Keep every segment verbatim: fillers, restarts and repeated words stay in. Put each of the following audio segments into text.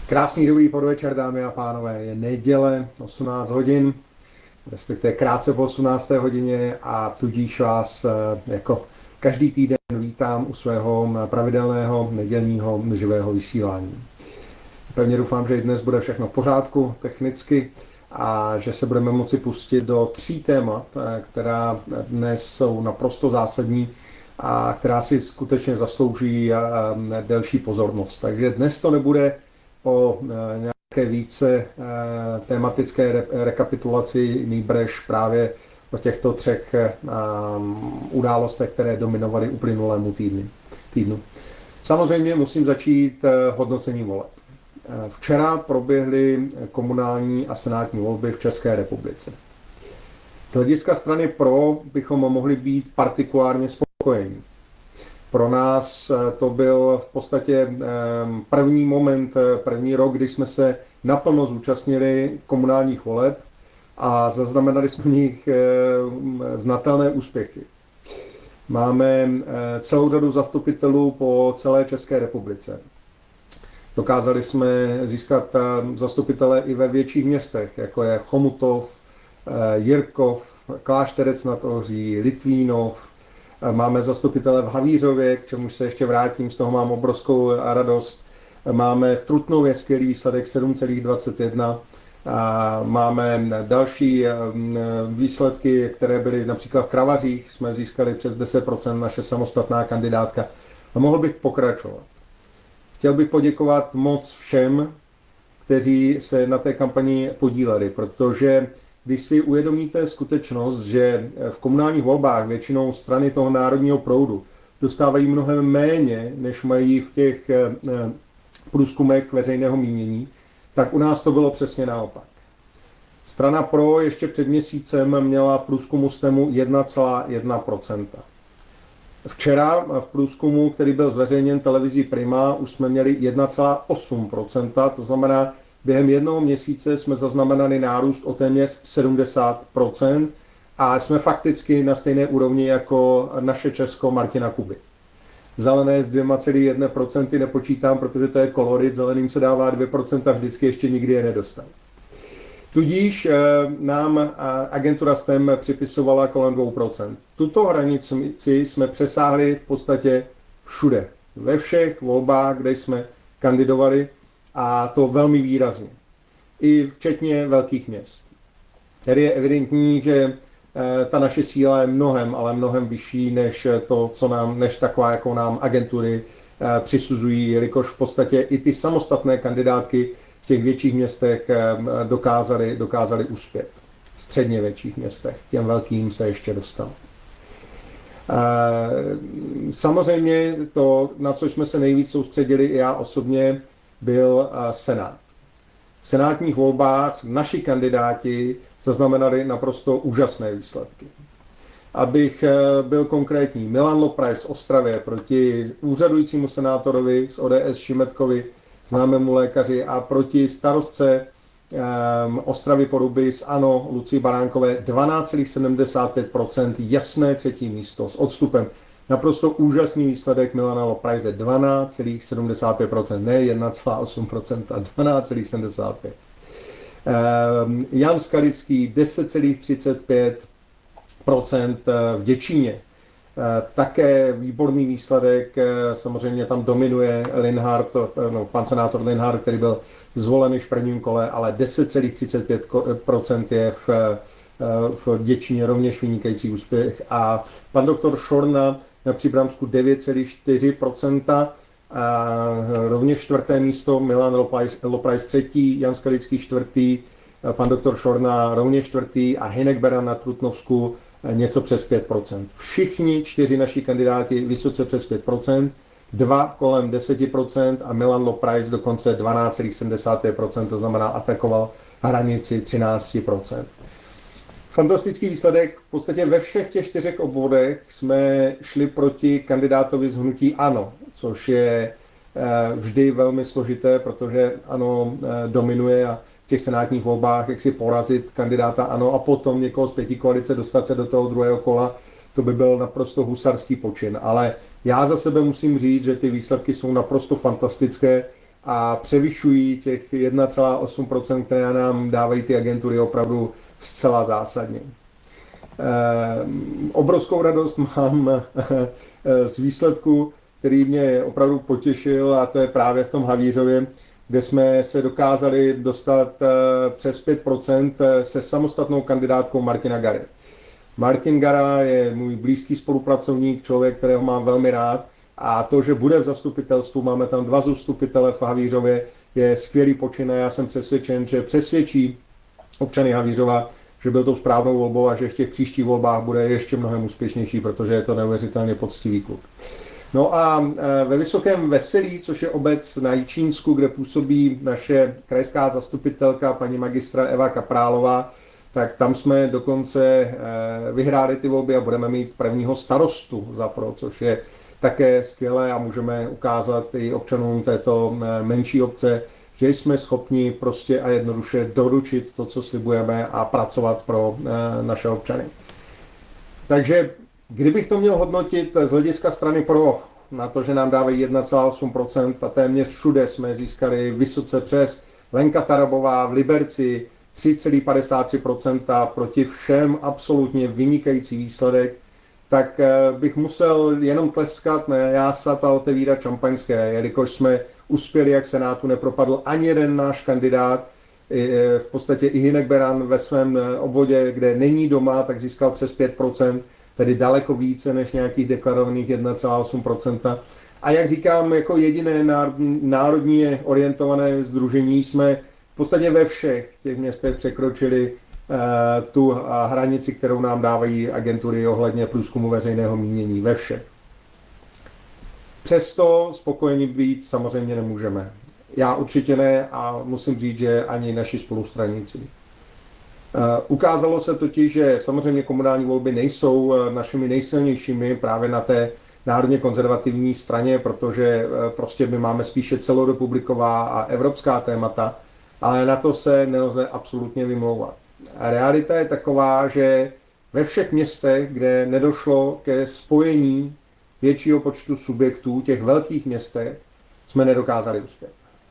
Krásný dobrý podvečer, dámy a pánové. Je neděle, osmnáct hodin, respektive krátce po osmnácté hodině a tudíž vás jako každý týden vítám u svého pravidelného nedělního živého vysílání. Pevně doufám, že i dnes bude všechno v pořádku technicky a že se budeme moci pustit do tří témat, která dnes jsou naprosto zásadní a která si skutečně zaslouží delší pozornost. Takže dnes to nebude o nějaké více tematické re- rekapitulaci, nýbrž právě o těchto třech událostech, které dominovaly uplynulému týdnu. týdnu. Samozřejmě musím začít hodnocením voleb. Včera proběhly komunální a senátní volby v České republice. Z hlediska strany Pro bychom mohli být partikulárně spokojení. Pro nás to byl v podstatě první moment, první rok, kdy jsme se naplno zúčastnili komunálních voleb a zaznamenali jsme v nich znatelné úspěchy. Máme celou řadu zastupitelů po celé České republice. Dokázali jsme získat zastupitele i ve větších městech, jako je Chomutov, Jirkov, Klášterec nad Ohří, Litvínov. Máme zastupitele v Havířově, k čemu se ještě vrátím, z toho mám obrovskou radost. Máme v Trutnově skvělý výsledek sedm celá dvacet jedna. Máme další výsledky, které byly například v Kravařích, jsme získali přes deset procent, naše samostatná kandidátka. A mohl bych pokračovat. Chtěl bych poděkovat moc všem, kteří se na té kampani podíleli, protože když si uvědomíte skutečnost, že v komunálních volbách většinou strany toho národního proudu dostávají mnohem méně, než mají v těch průzkumech veřejného mínění, tak u nás to bylo přesně naopak. Strana Pro ještě před měsícem měla v průzkumu STEMu jedna celá jedna procenta. Včera v průzkumu, který byl zveřejněn televizí Prima, už jsme měli jedna celá osm procenta, to znamená, během jednoho měsíce jsme zaznamenali nárůst o téměř sedmdesát procent a jsme fakticky na stejné úrovni jako naše Česko Martina Kuby. Zelené s dvě celá jedna procenta nepočítám, protože to je kolorit, zeleným se dává dvě procenta, vždycky ještě nikdy je nedostal. Tudíž nám agentura STEM připisovala kolem dvě procenta. Tuto hranici jsme přesáhli v podstatě všude, ve všech volbách, kde jsme kandidovali, a to velmi výrazně, i včetně velkých měst. Tady je evidentní, že ta naše síla je mnohem, ale mnohem vyšší než to, co nám, než taková, jakou nám agentury přisuzují, jelikož v podstatě i ty samostatné kandidátky v těch větších městech dokázali, dokázali uspět. V středně větších městech, těm velkým se ještě dostalo. Samozřejmě to, na co jsme se nejvíc soustředili i já osobně, byl Senát. V senátních volbách naši kandidáti zaznamenali naprosto úžasné výsledky. Abych byl konkrétní, Milan Loprais z Ostravě proti úřadujícímu senátorovi z O D S Šimetkovi, známému lékaři, a proti starostce um, Ostravy Poruby z ANO Lucii Baránkové dvanáct celá sedmdesát pět procenta, jasné třetí místo s odstupem. Naprosto úžasný výsledek Milana Lopraise, dvanáct celá sedmdesát pět procenta, ne jedna celá osm procenta, dvanáct celá sedmdesát pět procenta. Um, Jan Skalický deset celá třicet pět procent v Děčíně. Také výborný výsledek, samozřejmě tam dominuje Linhart, no, pan senátor Linhart, který byl zvolen již v prvním kole, ale deset celá třicet pět procent je v, v Děčíně rovněž vynikající úspěch. A pan doktor Šorna na Příbramsku devět celá čtyři procenta, a rovněž čtvrté místo, Milan Loprais třetí, Jan Skalický čtvrtý, pan doktor Šorna rovněž čtvrtý a Hynek Beran na Trutnovsku něco přes pět procent. Všichni čtyři naši kandidáti vysoce přes pět procent, dva kolem deset procent a Milan Loprais dokonce dvanáct celá sedmdesát pět procent, to znamená atakoval hranici třináct procent. Fantastický výsledek. V podstatě ve všech těch čtyřech obvodech jsme šli proti kandidátovi z hnutí ANO, což je vždy velmi složité, protože ANO dominuje a v těch senátních volbách, jak si porazit kandidáta ANO a potom někoho z pěti koalice dostat se do toho druhého kola, to by byl naprosto husarský počin. Ale já za sebe musím říct, že ty výsledky jsou naprosto fantastické a převyšují těch jedna celá osm procenta, které nám dávají ty agentury opravdu zcela zásadně. Eh, obrovskou radost mám z výsledku, který mě opravdu potěšil, a to je právě v tom Havířově, kde jsme se dokázali dostat přes pět procent se samostatnou kandidátkou Martina Gary. Martin Gara je můj blízký spolupracovník, člověk, kterého mám velmi rád, a to, že bude v zastupitelstvu, máme tam dva zastupitele v Havířově, je skvělý počin a já jsem přesvědčen, že přesvědčí občany Havířova, že byl tou správnou volbou a že v těch příštích volbách bude ještě mnohem úspěšnější, protože je to neuvěřitelně poctivý kluk. No a ve Vysokém Veselí, což je obec na Jičínsku, kde působí naše krajská zastupitelka paní magistra Eva Kaprálová, tak tam jsme dokonce vyhráli ty volby a budeme mít prvního starostu za pro, což je také skvělé a můžeme ukázat i občanům této menší obce, že jsme schopni prostě a jednoduše doručit to, co slibujeme, a pracovat pro naše občany. Takže kdybych to měl hodnotit z hlediska strany pro, na to, že nám dávají jedna celá osm procenta a téměř všude jsme získali vysoce přes, Lenka Tarabová v Liberci tři celá padesát tři procenta proti všem, absolutně vynikající výsledek, tak bych musel jenom tleskat, ne, jásat a otevírat šampaňské, jelikož jsme uspěli, jak v Senátu nepropadl ani jeden náš kandidát. V podstatě i Hynek Beran ve svém obvodě, kde není doma, tak získal přes pět procent, tedy daleko více než nějakých deklarovaných jedna celá osm procenta. A jak říkám, jako jediné národně orientované sdružení jsme v podstatě ve všech těch městech překročili uh, tu hranici, kterou nám dávají agentury ohledně průzkumu veřejného mínění. Ve všech. Přesto spokojeni být samozřejmě nemůžeme. Já určitě ne a musím říct, že ani naši spolustraníci. Ukázalo se totiž, že samozřejmě komunální volby nejsou našimi nejsilnějšími právě na té národně konzervativní straně, protože prostě my máme spíše celorepubliková a evropská témata, ale na to se nelze absolutně vymlouvat. A realita je taková, že ve všech městech, kde nedošlo ke spojení většího počtu subjektů, těch velkých městech, jsme nedokázali uspět.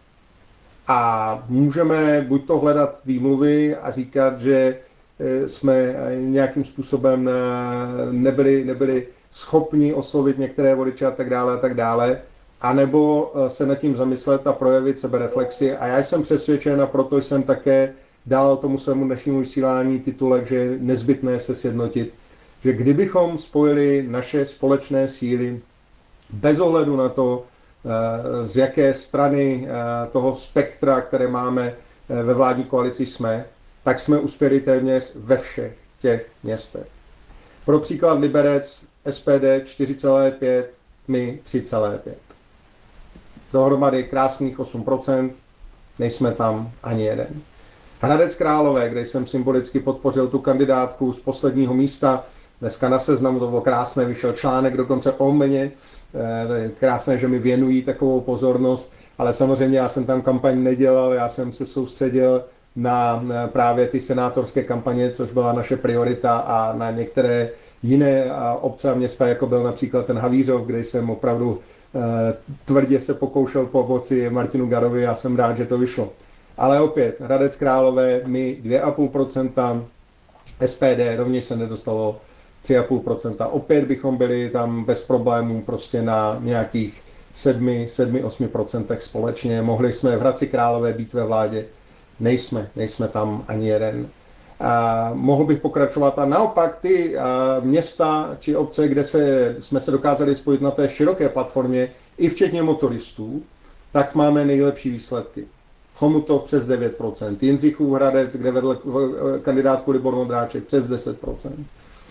A můžeme buď to hledat výmluvy a říkat, že jsme nějakým způsobem nebyli, nebyli schopni oslovit některé voliče a tak dále a tak dále, anebo se nad tím zamyslet a projevit sebereflexi. A já jsem přesvědčen, a proto jsem také dal tomu svému dnešnímu vysílání titulek, že je nezbytné se sjednotit, že kdybychom spojili naše společné síly bez ohledu na to, z jaké strany toho spektra, které máme ve vládní koalici jsme, tak jsme uspěli téměř ve všech těch městech. Pro příklad Liberec, S P D čtyři celá pět, my tři celá pět. Dohromady krásných osm procent, nejsme tam ani jeden. Hradec Králové, kde jsem symbolicky podpořil tu kandidátku z posledního místa, dneska na Seznamu, to bylo krásné, vyšel článek dokonce o mně, je krásné, že mi věnují takovou pozornost, ale samozřejmě já jsem tam kampaň nedělal, já jsem se soustředil na právě ty senátorské kampaně, což byla naše priorita, a na některé jiné obce a města, jako byl například ten Havířov, kde jsem opravdu tvrdě se pokoušel pomoci Martinu Garovi, já jsem rád, že to vyšlo. Ale opět, Hradec Králové, my dvě celá pět procenta, S P D rovněž se nedostalo tři celá pět procenta. Opět bychom byli tam bez problémů prostě na nějakých sedm až osm procentech společně. Mohli jsme v Hradci Králové být ve vládě, nejsme, nejsme tam ani jeden. A mohl bych pokračovat a naopak ty města či obce, kde se, jsme se dokázali spojit na té široké platformě, i včetně motoristů, tak máme nejlepší výsledky. Chomutov přes devět procent, Jindřichův Hradec, kde vedl kandidátku Libor Vondráček, přes deset procent.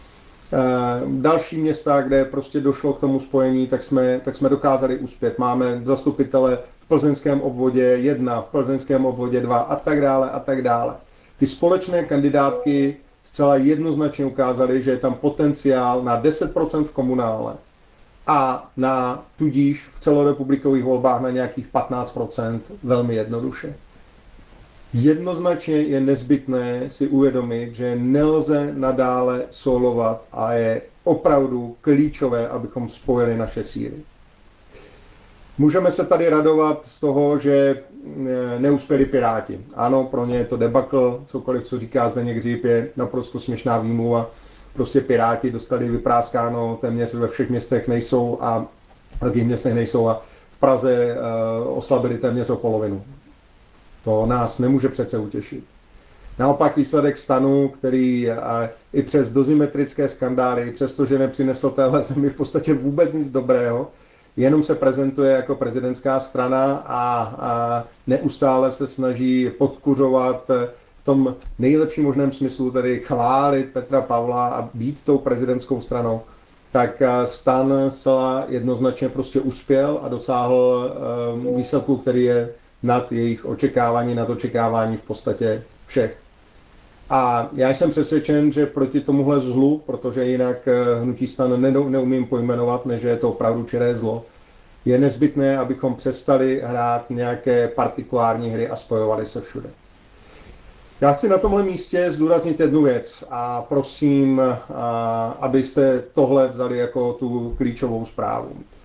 Další města, kde prostě došlo k tomu spojení, tak jsme, tak jsme dokázali uspět. Máme zastupitele v plzeňském obvodě jedna, v plzeňském obvodě dva a tak dále a tak dále. Ty společné kandidátky zcela jednoznačně ukázaly, že je tam potenciál na deset procent v komunále a na tudíž v celorepublikových volbách na nějakých patnáct procent velmi jednoduše. Jednoznačně je nezbytné si uvědomit, že nelze nadále solovat a je opravdu klíčové, abychom spojili naše síly. Můžeme se tady radovat z toho, že neuspěli Piráti. Ano, pro ně je to debakl, cokoliv, co říká Zdeněk Hřib, je naprosto směšná výmluva. Prostě Piráti dostali vypráskáno, téměř ve všech městech nejsou a v velkých městech nejsou a v Praze uh, oslabili téměř o polovinu. To nás nemůže přece utěšit. Naopak výsledek STANu, který uh, i přes dozimetrické skandály, i přes to, že nepřinesl téhle zemi v podstatě vůbec nic dobrého, jenom se prezentuje jako prezidentská strana a, a neustále se snaží podkuřovat v tom nejlepším možném smyslu, tedy chválit Petra Pavla a být tou prezidentskou stranou, tak STAN zcela jednoznačně prostě uspěl a dosáhl um, výsledku, který je nad jejich očekávání, nad očekávání v podstatě všech. A já jsem přesvědčen, že proti tomuhle zlu, protože jinak hnutí STAN neumím pojmenovat, než je to opravdu čiré zlo, je nezbytné, abychom přestali hrát nějaké partikulární hry a spojovali se všude. Já chci na tomhle místě zdůraznit jednu věc a prosím, abyste tohle vzali jako tu klíčovou zprávu.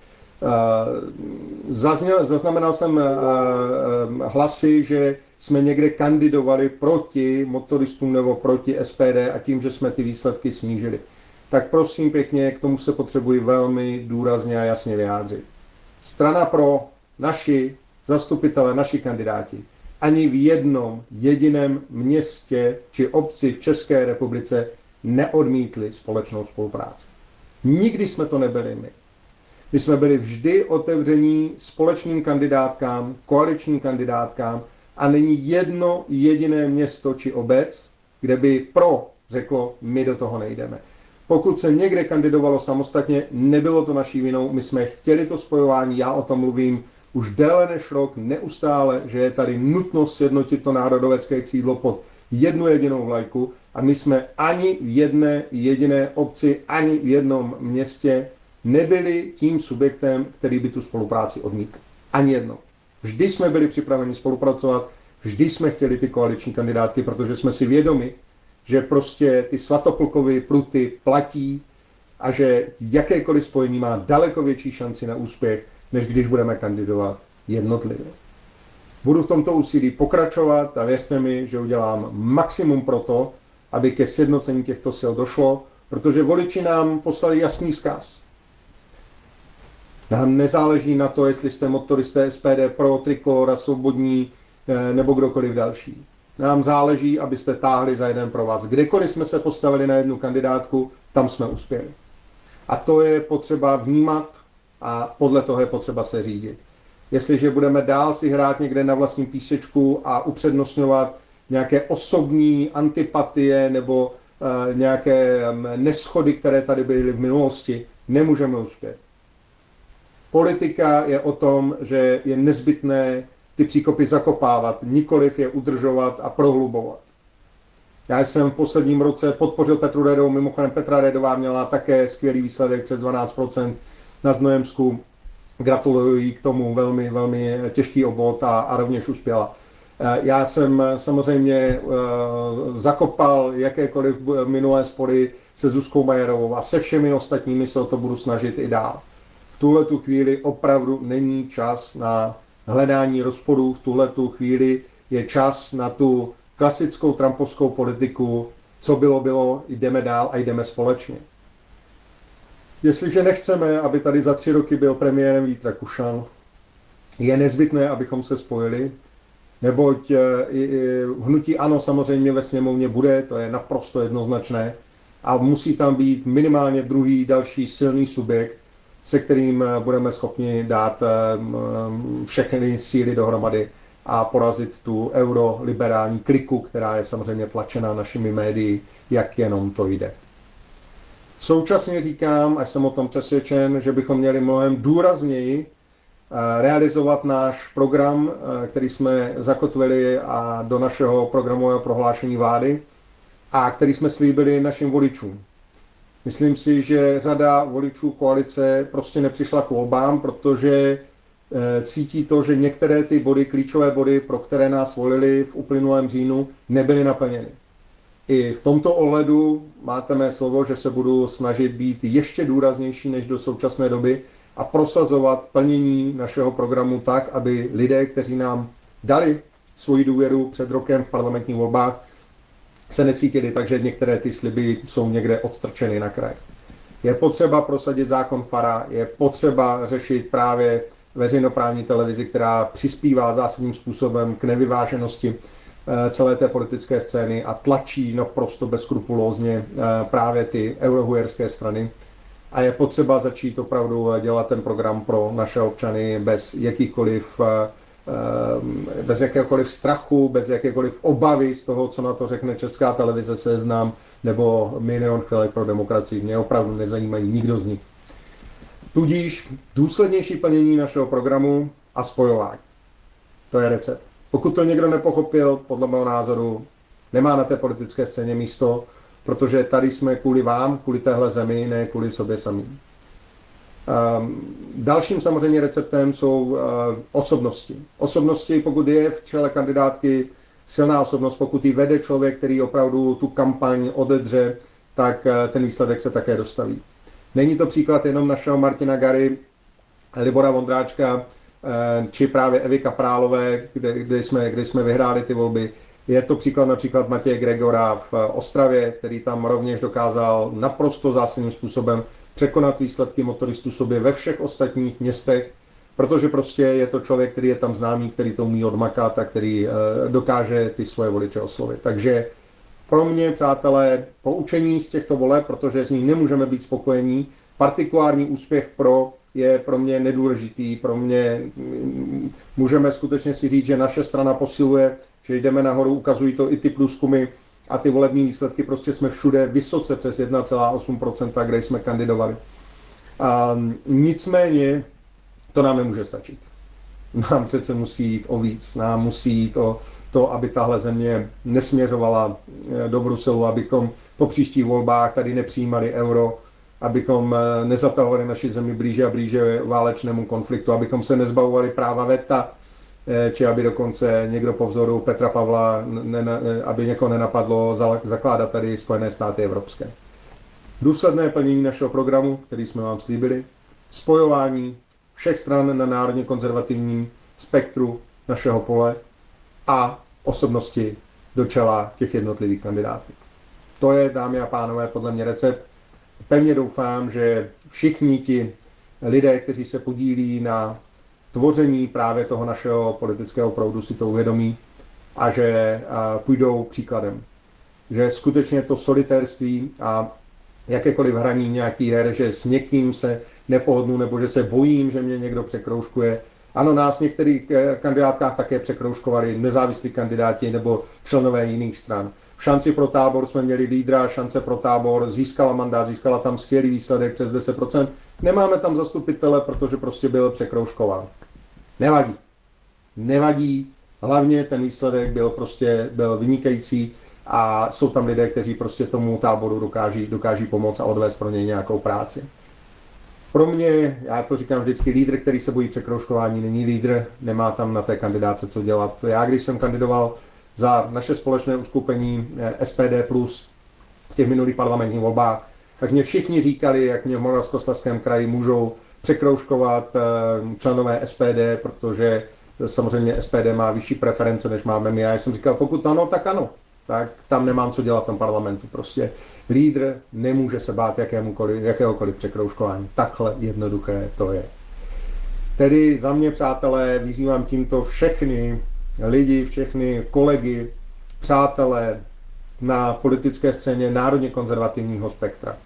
Zazněl, zaznamenal jsem hlasy, že jsme někde kandidovali proti motoristům nebo proti S P D a tím, že jsme ty výsledky snížili. Tak prosím pěkně, k tomu se potřebuji velmi důrazně a jasně vyjádřit. Strana pro naši zastupitele, naši kandidáti, ani v jednom jediném městě či obci v České republice neodmítli společnou spolupráci. Nikdy jsme to nebyli my. My jsme byli vždy otevření společným kandidátkám, koaličním kandidátkám a není jedno jediné město či obec, kde by pro řeklo, my do toho nejdeme. Pokud se někde kandidovalo samostatně, nebylo to naší vinou, my jsme chtěli to spojování, já o tom mluvím už déle než rok, neustále, že je tady nutnost sjednotit to národovecké křídlo pod jednu jedinou vlajku a my jsme ani v jedné jediné obci, ani v jednom městě nebyli tím subjektem, který by tu spolupráci odmítl. Ani jedno. Vždy jsme byli připraveni spolupracovat, vždy jsme chtěli ty koaliční kandidátky, protože jsme si vědomi, že prostě ty Svatoplkovy pruty platí a že jakékoliv spojení má daleko větší šanci na úspěch, než když budeme kandidovat jednotlivě. Budu v tomto úsilí pokračovat a věřte mi, že udělám maximum pro to, aby ke sjednocení těchto sil došlo, protože voliči nám poslali jasný vzkaz. Nám nezáleží na to, jestli jste motoristé S P D, pro, Trikolora, Svobodní nebo kdokoliv další. Nám záleží, abyste táhli za jeden pro vás. Kdekoliv jsme se postavili na jednu kandidátku, tam jsme uspěli. A to je potřeba vnímat a podle toho je potřeba se řídit. Jestliže budeme dál si hrát někde na vlastním písečku a upřednostňovat nějaké osobní antipatie nebo uh, nějaké um, neschody, které tady byly v minulosti, nemůžeme uspět. Politika je o tom, že je nezbytné ty příkopy zakopávat, nikoliv je udržovat a prohlubovat. Já jsem v posledním roce podpořil Petru Redovou, mimochodem Petra Redová měla také skvělý výsledek přes dvanáct procent na Znojemsku. Gratuluji jí k tomu, velmi, velmi těžký obvod a, a rovněž uspěla. Já jsem samozřejmě uh, zakopal jakékoliv minulé spory se Zuzkou Majerovou a se všemi ostatními se o to budu snažit i dál. V tuhletu chvíli opravdu není čas na hledání rozporů, v tuhletu chvíli je čas na tu klasickou trumpovskou politiku, co bylo, bylo, jdeme dál a jdeme společně. Jestliže nechceme, aby tady za tři roky byl premiérem Vít Rakušan, je nezbytné, abychom se spojili, neboť hnutí ANO samozřejmě ve sněmovně bude, to je naprosto jednoznačné, a musí tam být minimálně druhý další silný subjekt, se kterým budeme schopni dát všechny síly dohromady a porazit tu euroliberální kliku, která je samozřejmě tlačená našimi médii, jak jenom to jde. Současně říkám, a jsem o tom přesvědčen, že bychom měli mnohem důrazněji realizovat náš program, který jsme zakotvili a do našeho programového prohlášení vlády a který jsme slíbili našim voličům. Myslím si, že řada voličů koalice prostě nepřišla k volbám, protože cítí to, že některé ty body, klíčové body, pro které nás volili v uplynulém říjnu, nebyly naplněny. I v tomto ohledu máte mé slovo, že se budu snažit být ještě důraznější než do současné doby a prosazovat plnění našeho programu tak, aby lidé, kteří nám dali svoji důvěru před rokem v parlamentních volbách, se necítili tak, že některé ty sliby jsou někde odstrčeny na kraj. Je potřeba prosadit zákon Fara, je potřeba řešit právě veřejnoprávní televizi, která přispívá zásadním způsobem k nevyváženosti celé té politické scény a tlačí naprosto bezskrupulózně právě ty eurohujerské strany. A je potřeba začít opravdu dělat ten program pro naše občany bez jakýchkoliv, bez jakéhokoliv strachu, bez jakékoliv obavy z toho, co na to řekne Česká televize, Seznam nebo Milion chvilek pro demokracii. Mě opravdu nezajímají nikdo z nich. Tudíž důslednější plnění našeho programu a spojování. To je recept. Pokud to někdo nepochopil, podle mého názoru, nemá na té politické scéně místo, protože tady jsme kvůli vám, kvůli téhle zemi, ne kvůli sobě samým. Um, dalším samozřejmě receptem jsou uh, osobnosti. Osobnosti, pokud je v čele kandidátky silná osobnost, pokud ji vede člověk, který opravdu tu kampaň odedře, tak uh, ten výsledek se také dostaví. Není to příklad jenom našeho Martina Gary, Libora Vondráčka, či právě Evy Kaprálové, kde, kde, jsme, kde jsme vyhráli ty volby. Je to příklad například Matěje Gregora v Ostravě, který tam rovněž dokázal naprosto zásadním způsobem překonat výsledky motoristů sobě ve všech ostatních městech, protože prostě je to člověk, který je tam známý, který to umí odmakat a který dokáže ty svoje voliče oslovit. Takže pro mě, přátelé, poučení z těchto voleb, protože z nich nemůžeme být spokojení, partikulární úspěch pro je pro mě nedůležitý, pro mě můžeme skutečně si říct, že naše strana posiluje, že jdeme nahoru, ukazují to i ty průzkumy a ty volební výsledky, prostě jsme všude vysoce přes jedna celá osm procenta, kde jsme kandidovali. A nicméně to nám nemůže stačit. Nám přece musí jít o víc, nám musí jít o to, aby tahle země nesměřovala do Bruselu, abychom po příštích volbách tady nepřijímali euro, abychom nezatahovali naši zemi blíže a blíže válečnému konfliktu, abychom se nezbavovali práva veta, či aby dokonce někdo po vzoru Petra Pavla, ne, aby někoho nenapadlo zakládat tady Spojené státy evropské. Důsledné plnění našeho programu, který jsme vám slíbili, spojování všech stran na národně konzervativním spektru našeho pole a osobnosti do čela těch jednotlivých kandidátů. To je, dámy a pánové, podle mě recept. Pevně doufám, že všichni ti lidé, kteří se podílí na tvoření právě toho našeho politického proudu, si to uvědomí a že půjdou příkladem. Že skutečně to solitérství a jakékoliv hraní nějaký her, že s někým se nepohodnu nebo že se bojím, že mě někdo překroužkuje. Ano, nás v některých kandidátkách také překroužkovali nezávislí kandidáti nebo členové jiných stran. V šanci pro Tábor jsme měli lídra, šance pro Tábor, získala mandát, získala tam skvělý výsledek přes deset procent. Nemáme tam zastupitele, protože prostě byl překroužkován. Nevadí. Nevadí. Hlavně ten výsledek byl prostě byl vynikající a jsou tam lidé, kteří prostě tomu Táboru dokáží, dokáží pomoct a odvést pro něj nějakou práci. Pro mě, já to říkám vždycky, lídr, který se bojí překroužkování, není lídr, nemá tam na té kandidáce co dělat. Já, když jsem kandidoval za naše společné uskupení S P D plus v těch minulých parlamentních volbách, tak mě všichni říkali, jak mě v Moravskoslezském kraji můžou překroužkovat členové S P D, protože samozřejmě S P D má vyšší preference, než máme my. A já jsem říkal, pokud ano, tak ano. Tak tam nemám co dělat v tom parlamentu. Prostě lídr nemůže se bát jakéhokoliv překroužkování. Takhle jednoduché to je. Tedy za mě, přátelé, vyzývám tímto všechny lidi, všechny kolegy, přátelé na politické scéně národně konzervativního spektra.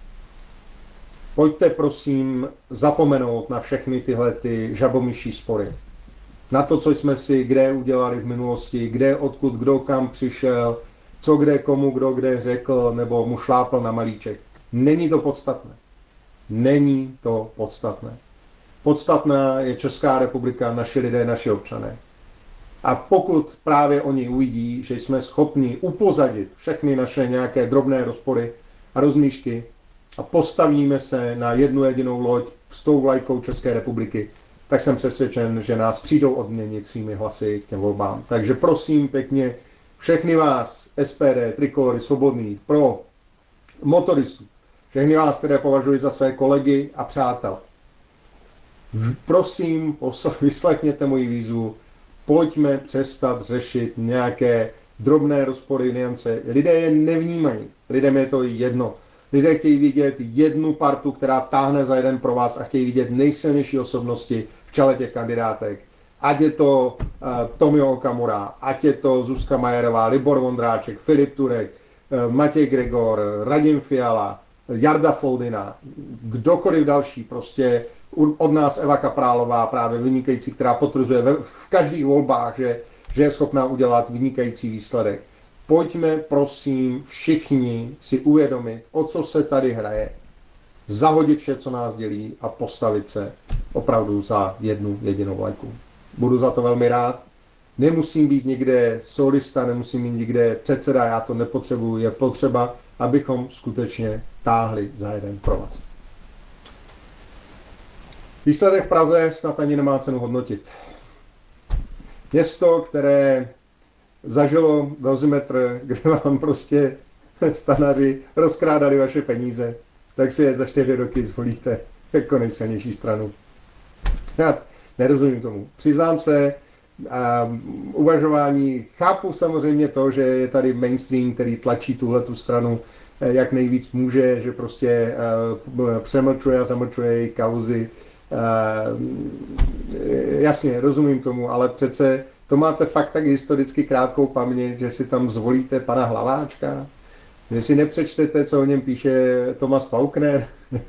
Pojďte prosím zapomenout na všechny tyhle ty žabomyší spory. Na to, co jsme si kde udělali v minulosti, kde, odkud, kdo kam přišel, co kde komu, kdo kde řekl, nebo mu šlápl na malíček. Není to podstatné. Není to podstatné. Podstatná je Česká republika, naši lidé, naši občané. A pokud právě oni uvidí, že jsme schopni upozadit všechny naše nějaké drobné rozpory a rozmíšky a postavíme se na jednu jedinou loď s tou vlajkou České republiky, tak jsem přesvědčen, že nás přijdou odměnit svými hlasy k těm volbám. Takže prosím pěkně všechny vás, S P D, Trikolory, Svobodný, pro motoristů, všechny vás, které považuji za své kolegy a přátele. Prosím, vyslechněte moji výzvu, pojďme přestat řešit nějaké drobné rozpory, niance. Lidé je nevnímají, lidem je to jedno. Lidé chtějí vidět jednu partu, která táhne za jeden pro vás a chtějí vidět nejsilnější osobnosti v čele těch kandidátek. Ať je to uh, Tomio Okamura, ať je to Zuzka Majerová, Libor Vondráček, Filip Turek, uh, Matěj Gregor, Radim Fiala, Jarda Foldina, kdokoliv další, prostě od nás Eva Kaprálová, právě vynikající, která potvrzuje v každých volbách, že, že je schopná udělat vynikající výsledek. Pojďme, prosím, všichni si uvědomit, o co se tady hraje, zahodit vše, co nás dělí a postavit se opravdu za jednu jedinou vlajku. Budu za to velmi rád. Nemusím být někde solista, nemusím být někde předseda, já to nepotřebuji. Je potřeba, abychom skutečně táhli za jeden provaz. Výsledek v Praze snad ani nemá cenu hodnotit. Město, které zažilo dozimetr, kde vám prostě stanaři rozkrádali vaše peníze, tak si je za čtyři roky zvolíte jako nejsilnější stranu. Já nerozumím tomu. Přiznám se, um, uvažování, chápu samozřejmě to, že je tady mainstream, který tlačí tuhletu stranu, jak nejvíc může, že prostě uh, přemlčuje a zamlčuje její kauzy. Uh, jasně, rozumím tomu, ale přece to máte fakt tak historicky krátkou paměť, že si tam zvolíte pana Hlaváčka, že si nepřečtete, co o něm píše Thomas Faulkner.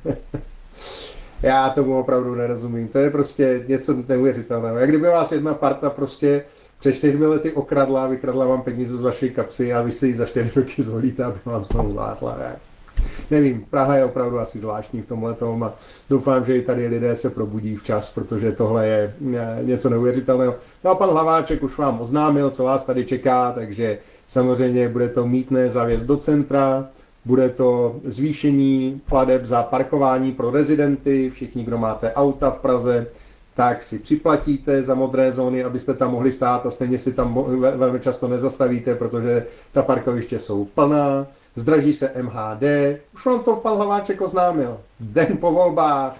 Já tomu opravdu nerozumím. To je prostě něco neuvěřitelného. Jak kdyby vás jedna parta prostě před čtyřmi lety okradla, vykradla vám peníze z vaší kapsy a vy si ji za čtyři roky zvolíte, aby vám znovu zvládla. Nevím, Praha je opravdu asi zvláštní v tomhle tom a doufám, že i tady lidé se probudí včas, protože tohle je něco neuvěřitelného. No a pan Hlaváček už vám oznámil, co vás tady čeká, takže samozřejmě bude to mýtné závěs do centra, bude to zvýšení plateb za parkování pro rezidenty, všichni, kdo máte auta v Praze, tak si připlatíte za modré zóny, abyste tam mohli stát a stejně si tam velmi často nezastavíte, protože ta parkoviště jsou plná. Zdraží se M H D, už vám to pan Hlaváček oznámil. Den po volbách.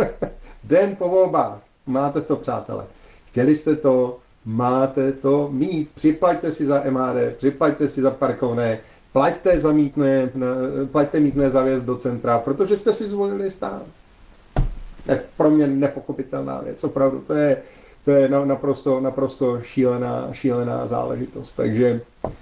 Den po volbách. Máte to, přátelé. Chtěli jste to, máte to mít. Připlaťte si za M H D, připlaťte si za parkovné, plaťte za mítné, plaťte mítné za vjezd do centra, protože jste si zvolili stát. Tak pro mě nepochopitelná věc, opravdu. To je, to je naprosto, naprosto šílená, šílená záležitost. Takže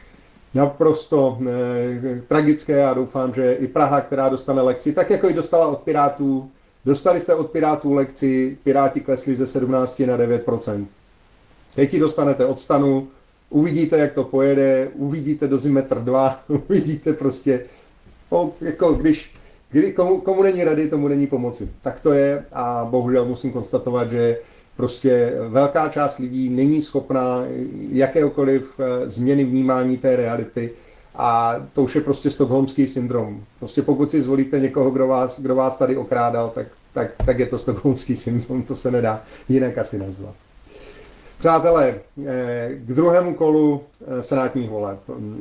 naprosto eh, tragické. Já doufám, že i Praha, která dostane lekci, tak jako ji dostala od Pirátů, dostali jste od Pirátů lekci, Piráti klesli ze sedmnáct na devět procent. Teď ji dostanete od Stanu, uvidíte, jak to pojede, uvidíte dozimetr dva, uvidíte prostě, no, jako když, kdy, komu, komu není rady, tomu není pomoci. Tak to je a bohužel musím konstatovat, že prostě velká část lidí není schopná jakéhokoliv změny vnímání té reality a to už je prostě stockholmský syndrom. Prostě pokud si zvolíte někoho, kdo vás, kdo vás tady okrádal, tak, tak, tak je to stockholmský syndrom, to se nedá jinak asi nazvat. Přátelé, k druhému kolu senátních voleb.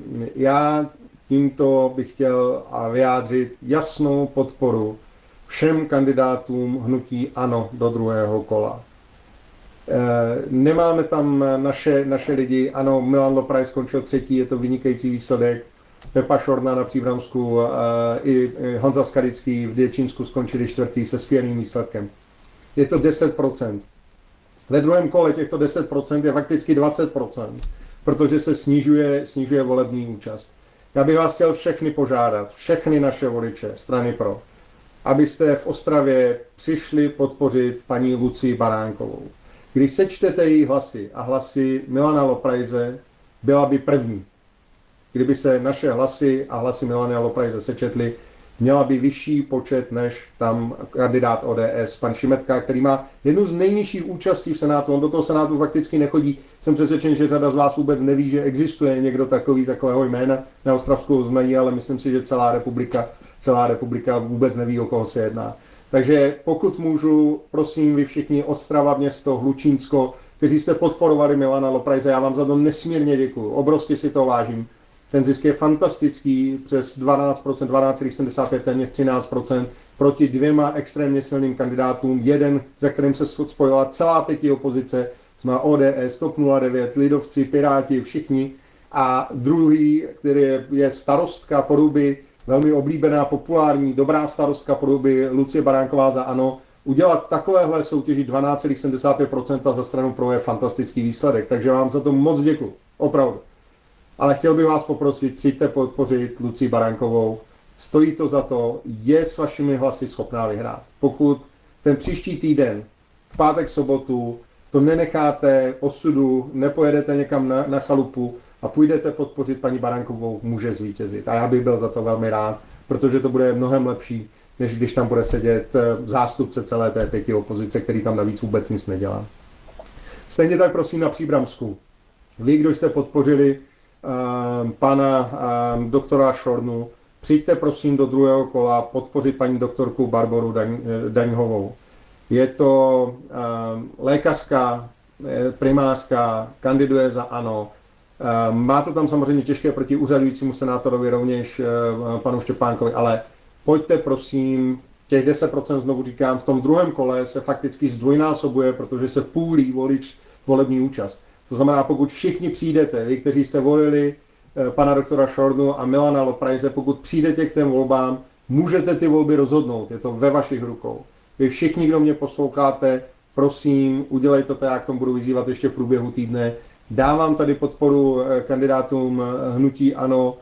Já tímto bych chtěl vyjádřit jasnou podporu všem kandidátům hnutí ANO do druhého kola. Nemáme tam naše, naše lidi, ano, Milan Lopraj skončil třetí, je to vynikající výsledek, Pepa Šorna na Příbramsku i Honza Skalický v Děčínsku skončili čtvrtý se skvělým výsledkem. Je to deset procent. Ve druhém kole těchto deset procent je fakticky dvacet procent, protože se snižuje, snižuje volební účast. Já bych vás chtěl všechny požádat, všechny naše voliče, strany pro, abyste v Ostravě přišli podpořit paní Lucii Baránkovou. Když sečtete její hlasy a hlasy Milana Loprajze, byla by první. Kdyby se naše hlasy a hlasy Milana Loprajze sečetly, měla by vyšší počet než tam kandidát O D S, pan Šimetka, který má jednu z nejnižších účastí v Senátu. On do toho Senátu fakticky nechodí. Jsem přesvědčen, že řada z vás vůbec neví, že existuje někdo takový, takového jména. Na Ostravsku ho znají, ale myslím si, že celá republika, celá republika vůbec neví, o koho se jedná. Takže pokud můžu, prosím, vy všichni Ostrava, město, Hlučínsko, kteří jste podporovali Milana Loprajze, já vám za to nesmírně děkuju. Obrovsky si to vážím. Ten zisk je fantastický, přes dvanáct procent, dvanáct celá sedmdesát pět, téměř třináct procent. proti dvěma extrémně silným kandidátům. Jeden, za kterým se spojila celá pěti opozice, jsme O D S, TOP nula devět, Lidovci, Piráti, všichni. A druhý, který je, je starostka Poruby, velmi oblíbená, populární, dobrá starostka Poruby, Lucie Baránková za ANO. Udělat takovéhle soutěži dvanáct celá sedmdesát pět procent za stranu Pro je fantastický výsledek, takže vám za to moc děkuji, opravdu. Ale chtěl bych vás poprosit, přijďte podpořit Lucii Baránkovou, stojí to za to, je s vašimi hlasy schopná vyhrát. Pokud ten příští týden, v pátek, sobotu, to nenecháte osudu, nepojedete někam na, na chalupu a půjdete podpořit paní Baránkovou, může zvítězit. A já bych byl za to velmi rád, protože to bude mnohem lepší, než když tam bude sedět zástupce celé té pěti opozice, který tam navíc vůbec nic nedělá. Stejně tak prosím na Příbramsku. Vy, kdo jste podpořili uh, pana uh, doktora Šornu, přijďte prosím do druhého kola podpořit paní doktorku Barboru Daň, Daňhovou. Je to uh, lékařka, primářka, kandiduje za ANO. Uh, má to tam samozřejmě těžké proti úřadujícímu senátorovi, rovněž uh, panu Štěpánkovi, ale pojďte prosím, těch deset procent znovu říkám, v tom druhém kole se fakticky zdvojnásobuje, protože se půlí volič volební účast. To znamená, pokud všichni přijdete, vy, kteří jste volili uh, pana doktora Šornu a Milana Loprajze, pokud přijdete k těm volbám, můžete ty volby rozhodnout, je to ve vašich rukou. Vy všichni, kdo mě posloucháte, prosím, udělejte to, já k tomu budu vyzývat ještě v průběhu týdne. Dávám tady podporu kandidátům hnutí ANO,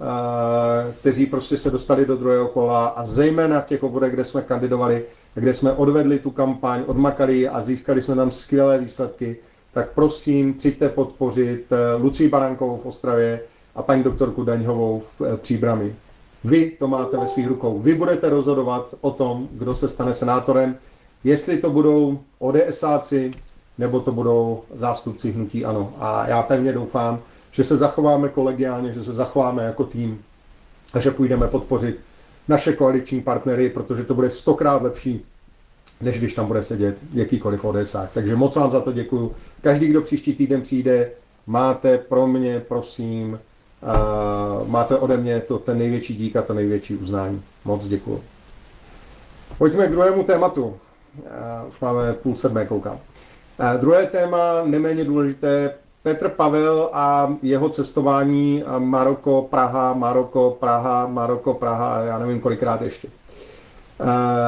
kteří prostě se dostali do druhého kola a zejména v těch obvodech, kde jsme kandidovali, kde jsme odvedli tu kampaň, odmakali a získali jsme tam skvělé výsledky, tak prosím, přijďte podpořit Lucii Baránkovou v Ostravě a paní doktorku Daňhovou v Příbrami. Vy to máte ve svých rukou. Vy budete rozhodovat o tom, kdo se stane senátorem, jestli to budou ODSáci, nebo to budou zástupci hnutí ANO. A já pevně doufám, že se zachováme kolegiálně, že se zachováme jako tým a že půjdeme podpořit naše koaliční partnery, protože to bude stokrát lepší, než když tam bude sedět jakýkoliv ODSák. Takže moc vám za to děkuju. Každý, kdo příští týden přijde, máte pro mě, prosím, Uh, máte ode mě to, ten největší dík a to největší uznání. Moc děkuju. Pojďme k druhému tématu. Uh, už máme půl sedmé, koukám. Uh, druhé téma, neméně důležité, Petr Pavel a jeho cestování Maroko, Praha, Maroko, Praha, Maroko, Praha a já nevím kolikrát ještě. Uh,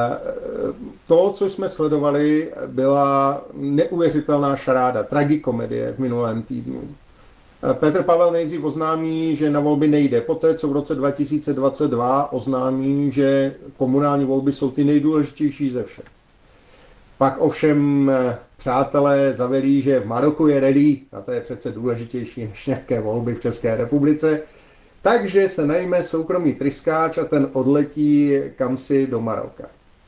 to, co jsme sledovali, byla neuvěřitelná šaráda, tragikomedie v minulém týdnu. Petr Pavel nejdřív oznámí, že na volby nejde. Poté, co v roce dva tisíce dvacet dva oznámí, že komunální volby jsou ty nejdůležitější ze všech. Pak ovšem přátelé zavelí, že v Maroku je rally, a to je přece důležitější než nějaké volby v České republice, takže se najme soukromý tryskáč a ten odletí kamsi do Maroka.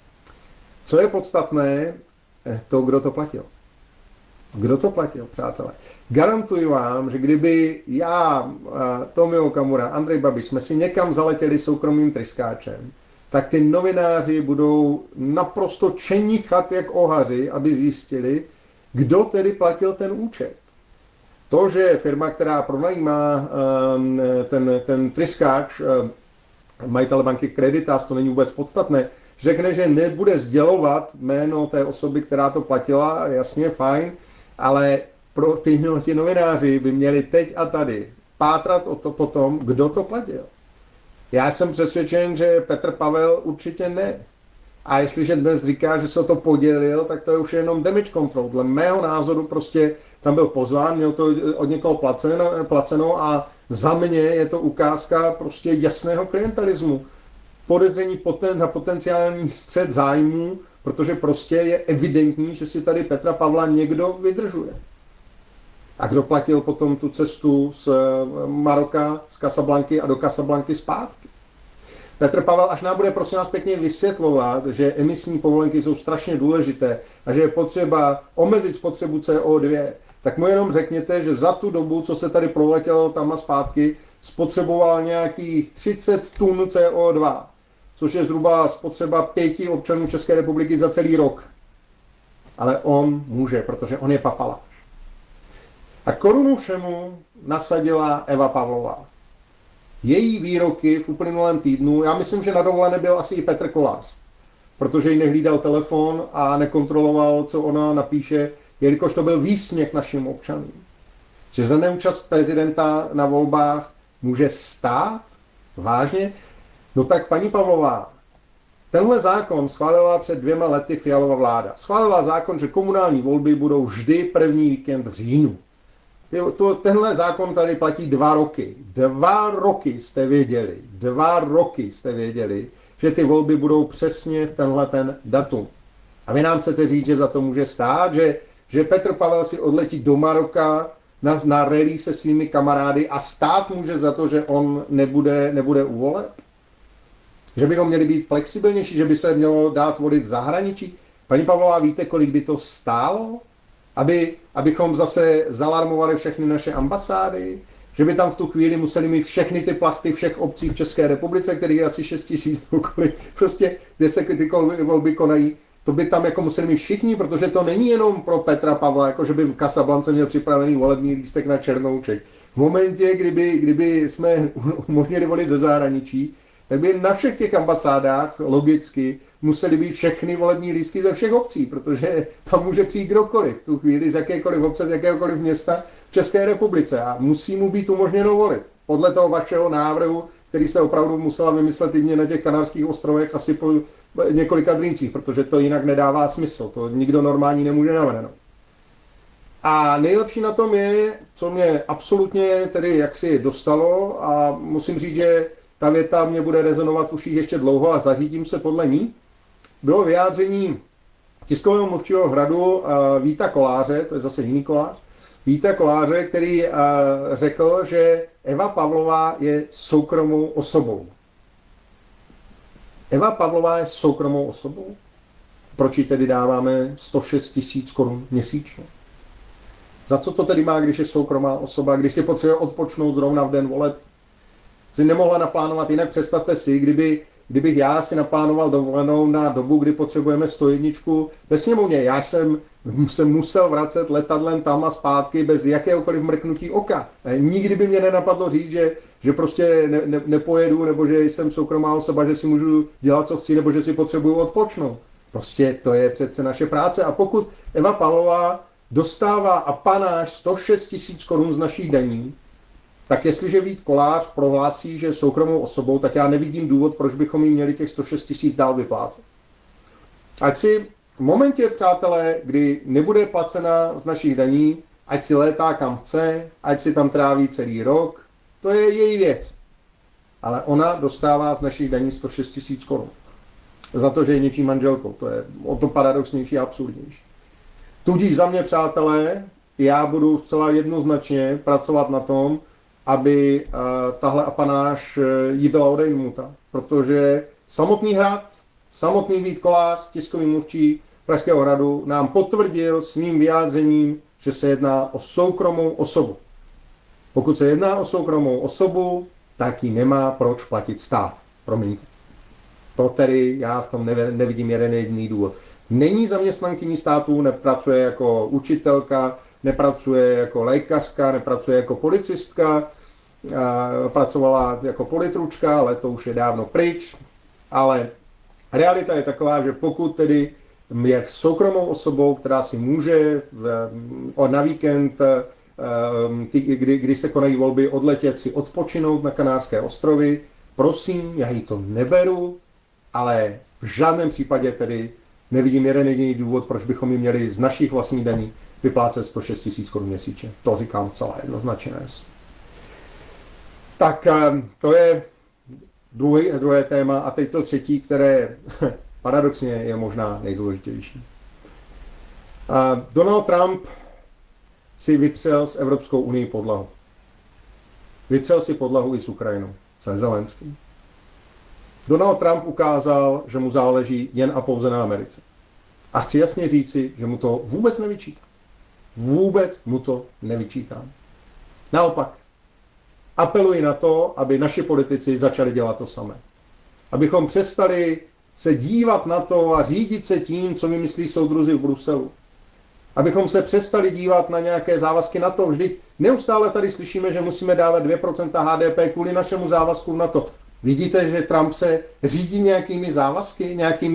Co je podstatné, to, kdo to platil. Kdo to platil, přátelé? Garantuji vám, že kdyby já, Tomio Okamura, Andrej Babiš jsme si někam zaletěli soukromým tryskáčem, tak ty novináři budou naprosto čenichat jak ohaři, aby zjistili, kdo tedy platil ten účet. To, že firma, která pronajímá ten, ten tryskáč, majitele banky Creditas, to není vůbec podstatné, řekne, že nebude sdělovat jméno té osoby, která to platila, jasně, fajn, ale pro ty, ty novináři by měli teď a tady pátrat o to potom, kdo to platil. Já jsem přesvědčen, že Petr Pavel určitě ne. A jestliže dnes říká, že se o to podělil, tak to je už jenom damage control. Dle mého názoru prostě tam byl pozván, měl to od někoho placeno, placeno a za mě je to ukázka prostě jasného klientelismu. Podezření poten, na potenciální střet zájmů, protože prostě je evidentní, že si tady Petra Pavla někdo vydržuje. A kdo platil potom tu cestu z Maroka, z Casablanky a do Casablanky zpátky? Petr Pavel, až nám bude prosím vás pěkně vysvětlovat, že emisní povolenky jsou strašně důležité a že je potřeba omezit spotřebu C O dva, tak mu jenom řekněte, že za tu dobu, co se tady proletěl tam a zpátky, spotřeboval nějakých třicet tun C O dva, což je zhruba spotřeba pěti občanů České republiky za celý rok. Ale on může, protože on je papaláš. A korunu všemu nasadila Eva Pavlová. Její výroky v uplynulém týdnu, já myslím, že na dovolené byl asi i Petr Kolář. protože jí nehlídal telefon a nekontroloval, co ona napíše, jelikož to byl výsměch našim občanům. Že za neúčast prezidenta na volbách může stát? Vážně? No tak paní Pavlová, tenhle zákon schválila před dvěma lety Fialova vláda. Schválila zákon, že komunální volby budou vždy první víkend v říjnu. To, tenhle zákon tady platí dva roky. Dva roky jste věděli, dva roky jste věděli, že ty volby budou přesně v tenhle ten datum. A vy nám chcete říct, že za to může stát, že, že Petr Pavel si odletí do Maroka na, na rally se svými kamarády a stát může za to, že on nebude, nebude u voleb? Že bychom měli být flexibilnější, že by se mělo dát volit v zahraničí? Paní Pavlová, víte, kolik by to stálo? Aby, abychom zase zalarmovali všechny naše ambasády? Že by tam v tu chvíli museli mít všechny ty plachty všech obcí v České republice, kterých je asi šest tisíc, prostě, kde se ty volby konají. To by tam jako museli mít všichni, protože to není jenom pro Petra Pavla, jako že by v Casablance měl připravený volební lístek na Černouček. V momentě, kdyby, kdyby jsme umožnili volit ze zahraničí, tak by na všech těch ambasádách logicky museli být všechny volební lístky ze všech obcí, protože tam může přijít kdokoliv v tu chvíli z jakékoliv obce, z jakéhokoliv města v České republice a musí mu být umožněno volit. Podle toho vašeho návrhu, který jste opravdu musela vymyslet i mě na těch Kanárských ostrovech asi po několika drincích, protože to jinak nedává smysl, to nikdo normální nemůže navrhnout. A nejlepší na tom je, co mě absolutně tedy jaksi dostalo a musím říct, že ta věta mě bude rezonovat v uších ještě dlouho a zařídím se podle ní, bylo vyjádření tiskového mluvčího Hradu Víta Koláře, to je zase jiný Kolář, Víta Koláře, který řekl, že Eva Pavlová je soukromou osobou. Eva Pavlová je soukromou osobou? Proč jí tedy dáváme sto šest tisíc korun měsíčně? Za co to tedy má, když je soukromá osoba, když si potřebuje odpočnout zrovna v den voleb? Si nemohla naplánovat, jinak představte si, kdyby, kdybych já si naplánoval dovolenou na dobu, kdy potřebujeme sto jedna ve sněmovně. Já jsem se musel vracet letadlem tam a zpátky bez jakéhokoliv mrknutí oka. Nikdy by mě nenapadlo říct, že, že prostě ne, ne, nepojedu, nebo že jsem soukromá osoba, že si můžu dělat, co chci, nebo že si potřebuju odpočnout. Prostě to je přece naše práce. A pokud Eva Pavlová dostává apanáž sto šest tisíc korun z našich daní, tak jestliže Vít Kolář prohlásí, že je soukromou osobou, tak já nevidím důvod, proč bychom jí měli těch sto šest tisíc dál vyplácet. Ať si v momentě, přátelé, kdy nebude placena z našich daní, ať si létá kam chce, ať si tam tráví celý rok, to je její věc. Ale ona dostává z našich daní sto šest tisíc korun. Za to, že je něčí manželkou. To je o to paradoxnější a absurdnější. Tudíž za mě, přátelé, já budu zcela jednoznačně pracovat na tom, aby uh, tahle apanáž uh, jí byla odejmuta. Protože samotný Hrad, samotný Vít Kolář, tiskový mluvčí Pražského hradu, nám potvrdil svým vyjádřením, že se jedná o soukromou osobu. Pokud se jedná o soukromou osobu, tak ji nemá proč platit stát. Promiňte. To tedy já v tom nevidím jeden jediný důvod. Není zaměstnankyní státu, nepracuje jako učitelka, nepracuje jako lékařka, nepracuje jako policistka, pracovala jako politručka, ale to už je dávno pryč. Ale realita je taková, že pokud tedy je soukromou osobou, která si může v, na víkend, kdy, kdy se konají volby, odletět si odpočinout na Kanárské ostrovy, prosím, já jí to neberu, ale v žádném případě tedy nevidím jeden jediný důvod, proč bychom ji měli z našich vlastních daní vyplácet sto šest tisíc korun měsíčně. To říkám celé jednoznačně. Tak to je druhý, druhé téma a teď to třetí, které paradoxně je možná nejdůležitější. Donald Trump si vytřel s Evropskou unii podlahu. Vytřel si podlahu i s Ukrajinou, se Zelenským. Donald Trump ukázal, že mu záleží jen a pouze na Americe. A chci jasně říci, že mu to vůbec nevyčítám. Vůbec mu to nevyčítám. Naopak, apeluji na to, aby naši politici začali dělat to samé. Abychom přestali se dívat na to a řídit se tím, co vymyslí soudruzi v Bruselu. Abychom se přestali dívat na nějaké závazky NATO. Vždyť neustále tady slyšíme, že musíme dávat dvě procenta H D P kvůli našemu závazku v NATO. Vidíte, že Trump se řídí nějakými závazky, nějakými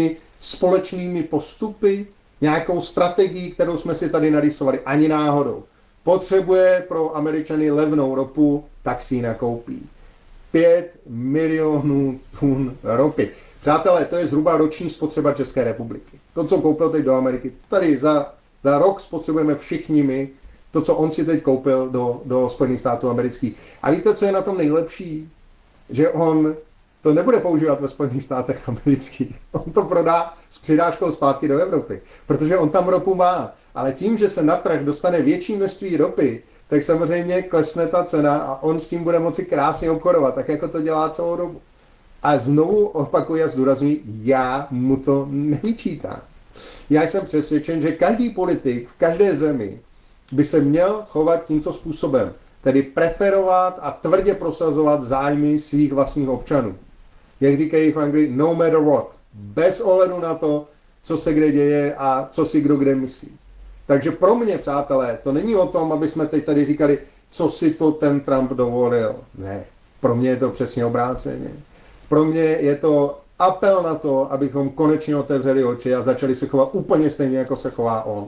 společnými postupy, nějakou strategii, kterou jsme si tady narysovali, ani náhodou. Potřebuje pro Američany levnou ropu, tak si ji nakoupí. Pět milionů tun ropy. Přátelé, to je zhruba roční spotřeba České republiky. To, co koupil teď do Ameriky, tady za, za rok spotřebujeme všichni my, to, co on si teď koupil do, do Spojených států amerických. A víte, co je na tom nejlepší? Že on to nebude používat ve Spojených státech amerických. On to prodá s přidáškou zpátky do Evropy, protože on tam ropu má. Ale tím, že se na trh dostane větší množství ropy, tak samozřejmě klesne ta cena a on s tím bude moci krásně obchodovat, tak jako to dělá celou dobu. A znovu opakuji a zdůrazňuji, já mu to nevyčítám. Já jsem přesvědčen, že každý politik v každé zemi by se měl chovat tímto způsobem, tedy preferovat a tvrdě prosazovat zájmy svých vlastních občanů. Jak říkají v Anglii, no matter what, bez ohledu na to, co se kde děje a co si kdo kde myslí. Takže pro mě, přátelé, to není o tom, aby jsme teď tady říkali, co si to ten Trump dovolil. Ne, pro mě je to přesně obráceně. Pro mě je to apel na to, abychom konečně otevřeli oči a začali se chovat úplně stejně, jako se chová on.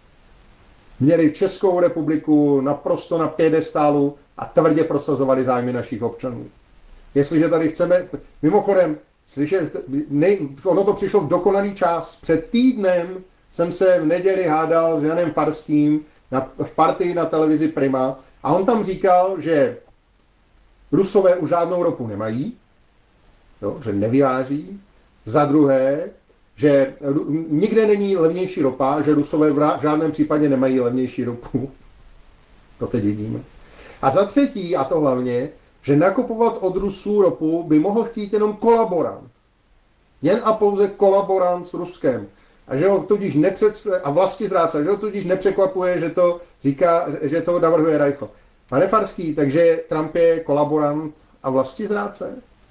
Měli Českou republiku naprosto na piedestálu a tvrdě prosazovali zájmy našich občanů. Jestliže tady chceme, mimochodem, slyšet, ne, ono to přišlo v dokonalý čas. Před týdnem jsem se v neděli hádal s Janem Farským na, v partii na televizi Prima a on tam říkal, že Rusové už žádnou ropu nemají, jo, že nevyváží. Za druhé, že nikde není levnější ropa, že Rusové v žádném případě nemají levnější ropu. To teď vidíme. A za třetí, a to hlavně, že nakupovat od Rusů ropu by mohl chtít jenom kolaborant. Jen a pouze kolaborant s Ruskem. A že ho tudíž nepřed... a vlastizrádce, že ho tudíž nepřekvapuje, že to říká, že to navrhuje Reichl. Pane Farský, takže Trump je kolaborant a vlastizrádce?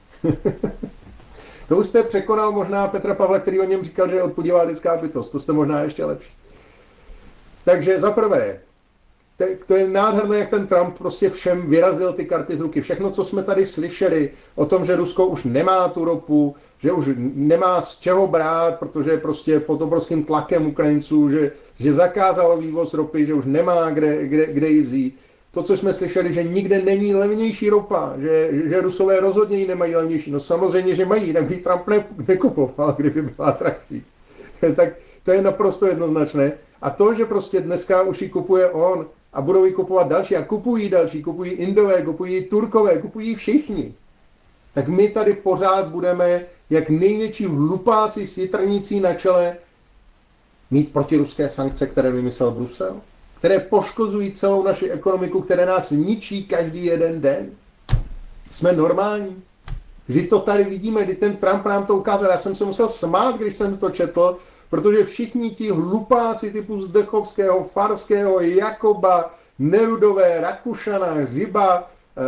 To už jste překonal možná Petra Pavla, který o něm říkal, že je odpodivá lidská bytost. To jste možná ještě lepší. Takže za prvé, to je nádherné, jak ten Trump prostě všem vyrazil ty karty z ruky. Všechno, co jsme tady slyšeli o tom, že Rusko už nemá tu ropu, že už nemá z čeho brát, protože je prostě pod obrovským tlakem Ukrajinců, že, že zakázalo vývoz ropy, že už nemá kde, kde, kde ji vzít. To, co jsme slyšeli, že nikde není levnější ropa, že, že Rusové rozhodně ji nemají levnější. No samozřejmě, že mají, tak by Trump ne, nekupoval, kdyby byla dražší. Tak to je naprosto jednoznačné. A to, že prostě dneska už ji kupuje on a budou ji kupovat další a kupují další, kupují Indové, kupují Turkové, kupují všichni, tak my tady pořád budeme jak největší hlupáci s jitrnicí na čele mít protiruské sankce, které vymyslel Brusel, které poškozují celou naši ekonomiku, které nás ničí každý jeden den. Jsme normální. Vždy to tady vidíme, kdy ten Trump nám to ukázal. Já jsem se musel smát, když jsem to četl, protože všichni ti hlupáci typu Zdechovského, Farského, Jakoba, Nerudové, Rakušana, Hřiba,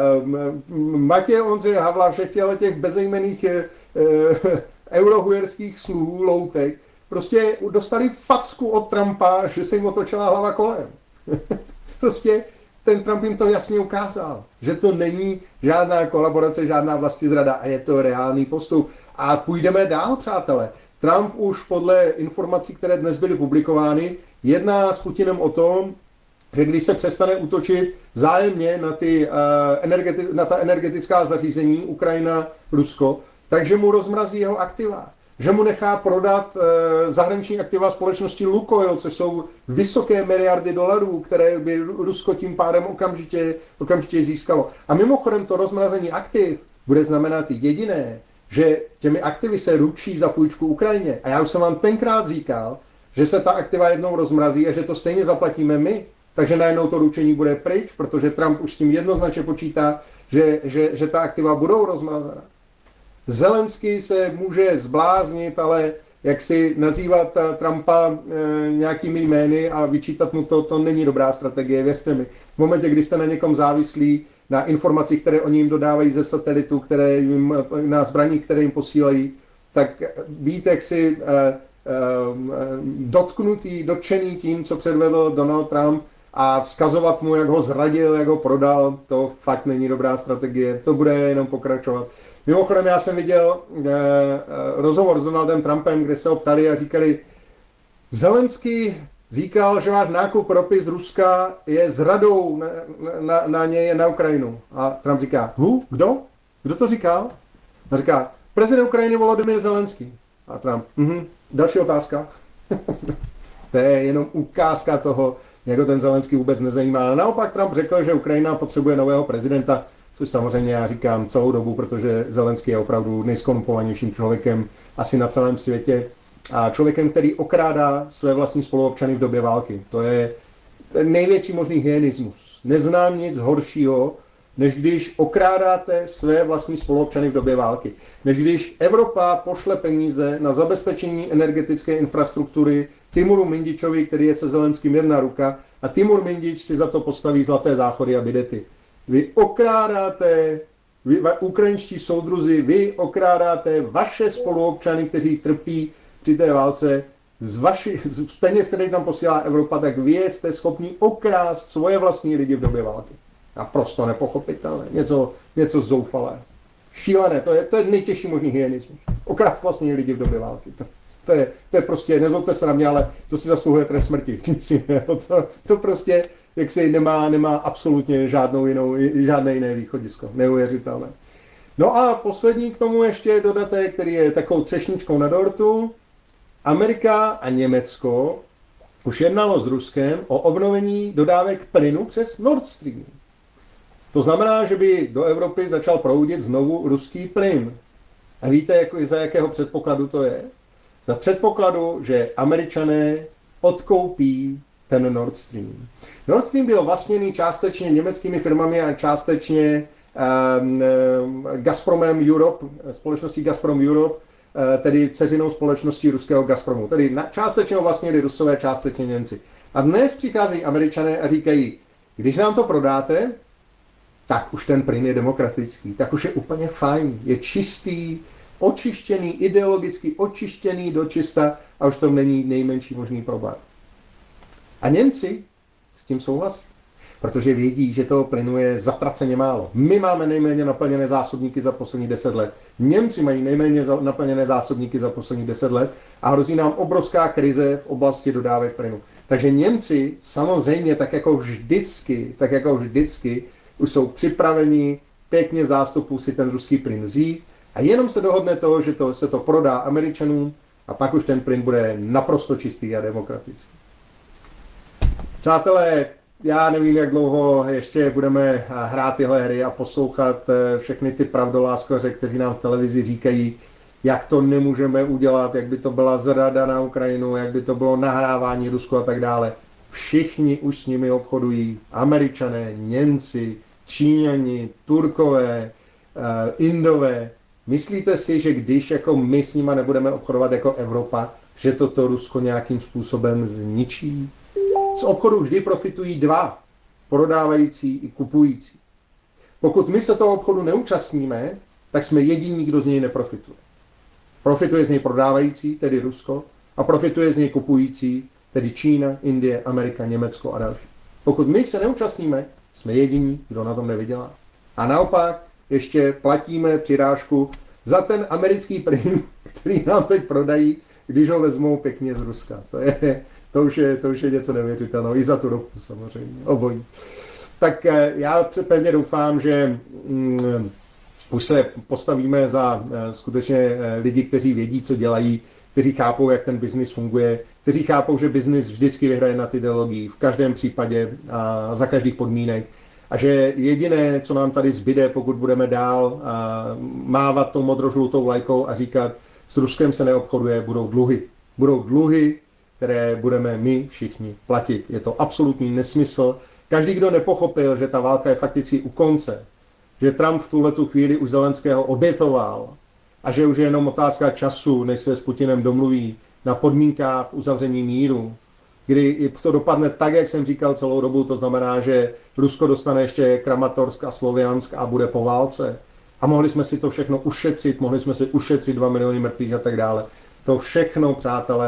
um, Matěj Ondřej Havla, všech těch bezejmenných uh, eurohujerských sluhů, loutek, prostě dostali facku od Trumpa, že se jim otočila hlava kolem. Prostě ten Trump jim to jasně ukázal, že to není žádná kolaborace, žádná vlastizrada a je to reálný postup. A půjdeme dál, přátelé. Trump už podle informací, které dnes byly publikovány, jedná s Putinem o tom, že když se přestane útočit vzájemně na, ty, uh, energeti- na ta energetická zařízení Ukrajina, Rusko, takže mu rozmrazí jeho aktiva. Že mu nechá prodat e, zahraniční aktiva společnosti Lukoil, což jsou vysoké miliardy dolarů, které by Rusko tím pádem okamžitě, okamžitě získalo. A mimochodem to rozmrazení aktiv bude znamenat jediné, že těmi aktivy se ručí za půjčku Ukrajině. A já už jsem vám tenkrát říkal, že se ta aktiva jednou rozmrazí a že to stejně zaplatíme my. Takže najednou to ručení bude pryč, protože Trump už s tím jednoznačně počítá, že, že, že ta aktiva budou rozmrazena. Zelenský se může zbláznit, ale jak si nazývat Trumpa e, nějakými jmény a vyčítat mu to, to není dobrá strategie, věřte mi. V momentě, kdy jste na někom závislí, na informacích, které oni jim dodávají ze satelitu, které jim, na zbraní, které jim posílají, tak být jaksi e, e, dotknutý, dotčený tím, co předvedl Donald Trump a vzkazovat mu, jak ho zradil, jak ho prodal, to fakt není dobrá strategie, to bude jenom pokračovat. Mimochodem, já jsem viděl eh, rozhovor s Donaldem Trumpem, kde se ho ptali a říkali, Zelenský říkal, že váš nákup ropy z Ruska je zradou na, na, na něj na Ukrajinu. A Trump říká, hu, kdo? Kdo to říkal? A říká, prezident Ukrajiny Volodymyr Zelenský. A Trump, mhm, další otázka. To je jenom ukázka toho, jak ho ten Zelenský vůbec nezajímá. Ale naopak Trump řekl, že Ukrajina potřebuje nového prezidenta, což samozřejmě já říkám celou dobu, protože Zelenský je opravdu nejskorumpovanějším člověkem asi na celém světě. A člověkem, který okrádá své vlastní spoluobčany v době války. To je ten největší možný hyenismus. Neznám nic horšího, než když okrádáte své vlastní spoluobčany v době války. Než když Evropa pošle peníze na zabezpečení energetické infrastruktury Timuru Mindičovi, který je se Zelenským jedna ruka, a Timur Mindič si za to postaví zlaté záchody a bidety. Vy okrádáte, vy, ukrajinští soudruzi, vy okrádáte vaše spoluobčany, kteří trpí při té válce, z, vaši, z peněz, které tam posílá Evropa, tak vy jste schopni okrást svoje vlastní lidi v době války. Naprosto nepochopitelné, něco, něco zoufalé. Šílené, to je, to je nejtěžší možný hyenismus. Okrást vlastní lidi v době války. To, to, je, to je prostě, nezlobte se na mě, ale to si zasluhuje trest smrti. To, to prostě jaksi nemá, nemá absolutně žádnou jinou, žádné jiné východisko. Neuvěřitelné. No a poslední k tomu ještě dodatek, který je takovou třešničkou na dortu. Amerika a Německo už jednalo s Ruskem o obnovení dodávek plynu přes Nord Stream. To znamená, že by do Evropy začal proudit znovu ruský plyn. A víte, jako, za jakého předpokladu to je? Za předpokladu, že Američané odkoupí ten Nord Stream. Nord Stream byl vlastněný částečně německými firmami a částečně um, Gazpromem Europe, společností Gazprom Europe, tedy dceřinou společností ruského Gazpromu. Tedy na, částečně vlastnili Rusové, částečně Němci. A dnes přicházejí Američané a říkají, když nám to prodáte, tak už ten plyn je demokratický, tak už je úplně fajn, je čistý, očištěný, ideologicky očištěný do čista a už to není nejmenší možný problém. A Němci s tím souhlasí, protože vědí, že toho plynu je zatraceně málo. My máme nejméně naplněné zásobníky za poslední deset let. Němci mají nejméně naplněné zásobníky za poslední deset let a hrozí nám obrovská krize v oblasti dodávek plynu. Takže Němci samozřejmě, tak jako vždycky, tak jako vždycky, už jsou připraveni pěkně v zástupu si ten ruský plyn vzít a jenom se dohodne to, že to, se to prodá Američanům a pak už ten plyn bude naprosto čistý a demokratický. Přátelé, já nevím, jak dlouho ještě budeme hrát tyhle hry a poslouchat všechny ty pravdoláskoře, kteří nám v televizi říkají, jak to nemůžeme udělat, jak by to byla zrada na Ukrajinu, jak by to bylo nahrávání Rusku a tak dále. Všichni už s nimi obchodují. Američané, Němci, Číňani, Turkové, Indové. Myslíte si, že když jako my s nima nebudeme obchodovat jako Evropa, že toto Rusko nějakým způsobem zničí? Z obchodu vždy profitují dva, prodávající i kupující. Pokud my se toho obchodu neúčastníme, tak jsme jediní, kdo z něj neprofituje. Profituje z něj prodávající, tedy Rusko, a profituje z něj kupující, tedy Čína, Indie, Amerika, Německo a další. Pokud my se neúčastníme, jsme jediní, kdo na tom nevydělá. A naopak ještě platíme přirážku za ten americký plyn, který nám teď prodají, když ho vezmou pěkně z Ruska. To je... To už, je, to už je něco neuvěřitelného. I za tu ropu samozřejmě. Obojí. Tak já pevně doufám, že um, už se postavíme za uh, skutečně uh, lidi, kteří vědí, co dělají, kteří chápou, jak ten biznis funguje, kteří chápou, že biznis vždycky vyhraje nad ideologií, v každém případě a za každých podmínek. A že jediné, co nám tady zbyde, pokud budeme dál uh, mávat tou modrožlutou vlajkou a říkat, s Ruskem se neobchoduje, budou dluhy. Budou dluhy, které budeme my všichni platit. Je to absolutní nesmysl. Každý, kdo nepochopil, že ta válka je fakticky u konce, že Trump v tuhletu chvíli už Zelenského obětoval a že už je jenom otázka času, než se s Putinem domluví na podmínkách uzavření míru, kdy to dopadne tak, jak jsem říkal celou dobu, to znamená, že Rusko dostane ještě Kramatorsk a Sloviansk a bude po válce. A mohli jsme si to všechno ušetřit, mohli jsme si ušetřit dva miliony mrtvých a tak dále. To všechno, přátelé,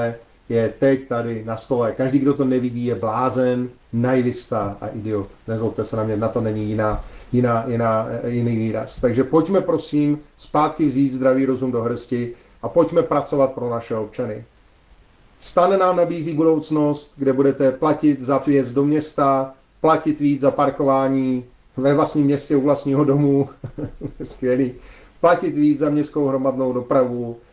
je teď tady na stole. Každý, kdo to nevidí, je blázen, naivista a idiot. Nezlobte se na mě, na to není jiná, jiná, jiná, jiný výraz. Takže pojďme prosím zpátky vzít zdravý rozum do hrsti a pojďme pracovat pro naše občany. Stan nám nabízí budoucnost, kde budete platit za vjezd do města, platit víc za parkování ve vlastním městě u vlastního domu, skvělý, platit víc za městskou hromadnou dopravu,